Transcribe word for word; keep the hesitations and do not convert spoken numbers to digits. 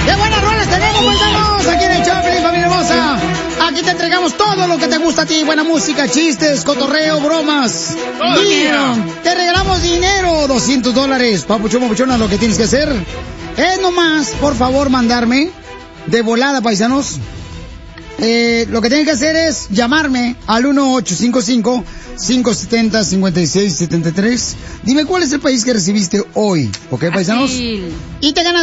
¡Qué buenas rolas tenemos, paisanos! Aquí en el Choplin, familia hermosa. Aquí te entregamos todo lo que te gusta a ti. Buena música, chistes, cotorreo, bromas. Dinero. Te regalamos dinero, doscientos dólares. Papuchón, papuchona, lo que tienes que hacer es nomás, por favor, mandarme de volada, paisanos. Eh, lo que tienen que hacer es llamarme al uno ocho cinco cinco, cinco siete cero, cinco seis siete tres. Dime cuál es el país que recibiste hoy, ¿ok, paisanos? Así. Y te ganas